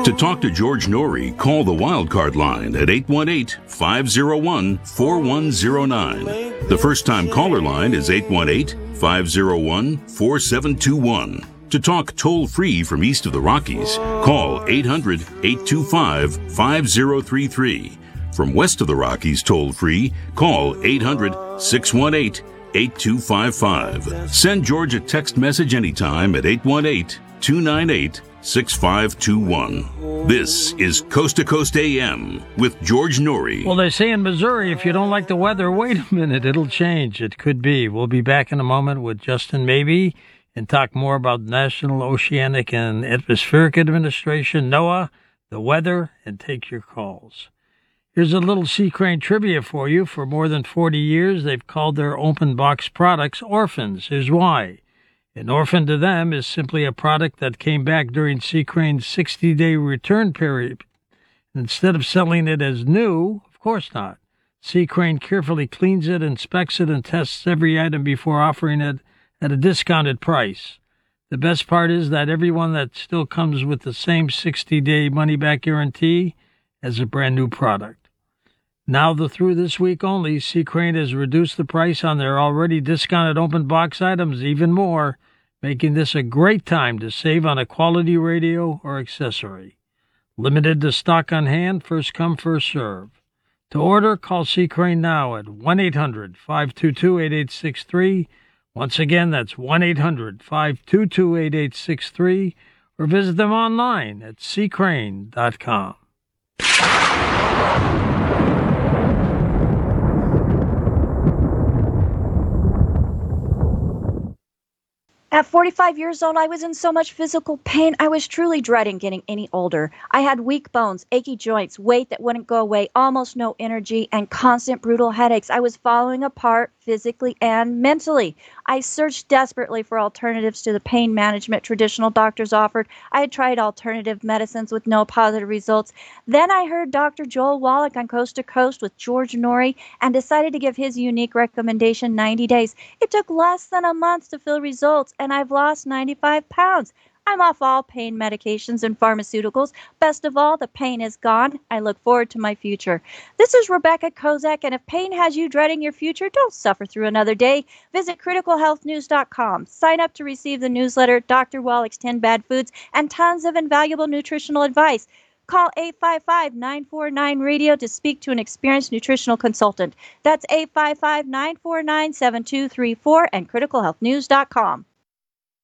To talk to George Norrie, call the Wildcard line at 818-501-4109. The first-time caller line is 818-501-4721. To talk toll-free from east of the Rockies, call 800-825-5033. From west of the Rockies toll-free, call 800-618-8255. Send George a text message anytime at 818-298-6521. This is Coast to Coast AM with George Norrie. Well, they say in Missouri, if you don't like the weather, wait a minute, it'll change. It could be. We'll be back in a moment with Justin Mabee and talk more about National Oceanic and Atmospheric Administration, NOAA, the weather, and take your calls. Here's a little Sea Crane trivia for you. For more than 40 years, they've called their open box products orphans. Here's why. An orphan to them is simply a product that came back during Sea Crane's 60-day return period. Instead of selling it as new, of course not. Sea Crane carefully cleans it, inspects it, and tests every item before offering it at a discounted price. The best part is that everyone that still comes with the same 60-day money-back guarantee as a brand-new product. Now, through this week only, Sea Crane has reduced the price on their already discounted open box items even more, making this a great time to save on a quality radio or accessory. Limited to stock on hand, first come, first serve. To order, call Sea Crane now at 1-800-522-8863. Once again, that's 1-800-522-8863, or visit them online at seacrane.com. At 45 years old, I was in so much physical pain, I was truly dreading getting any older. I had weak bones, achy joints, weight that wouldn't go away, almost no energy, and constant brutal headaches. I was falling apart physically and mentally. I searched desperately for alternatives to the pain management traditional doctors offered. I had tried alternative medicines with no positive results. Then I heard Dr. Joel Wallach on Coast to Coast with George Norrie and decided to give his unique recommendation 90 days. It took less than a month to feel results, and I've lost 95 pounds. I'm off all pain medications and pharmaceuticals. Best of all, the pain is gone. I look forward to my future. This is Rebecca Kozak, and if pain has you dreading your future, don't suffer through another day. Visit criticalhealthnews.com. Sign up to receive the newsletter, Dr. Wallach's 10 Bad Foods, and tons of invaluable nutritional advice. Call 855-949-RADIO to speak to an experienced nutritional consultant. That's 855-949-7234 and criticalhealthnews.com.